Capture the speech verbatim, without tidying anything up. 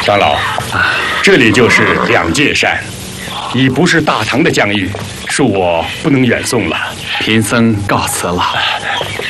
长老，这里就是两界山，已不是大唐的疆域，恕我不能远送了。 贫僧告辞了。